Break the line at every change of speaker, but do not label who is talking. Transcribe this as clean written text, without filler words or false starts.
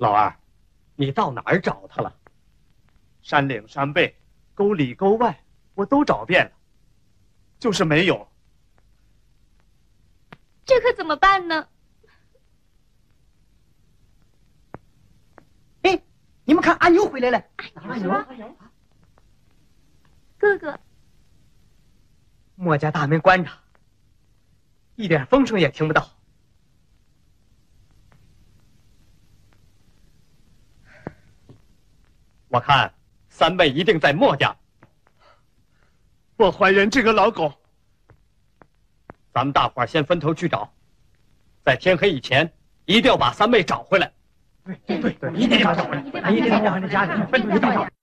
老二，你到哪儿找他了？
山岭山背，沟里沟外，我都找遍了，就是没有。
这可怎么办呢？
哎，你们看，阿牛回来了。
阿牛，哥哥，
莫家大门关着，一点风声也听不到。
我看三妹一定在莫家。
我怀疑这个老狗。
咱们大伙儿先分头去找，在天黑以前一定要把三妹找回来。
对，一定要找回来，一定要往那家里分头去找。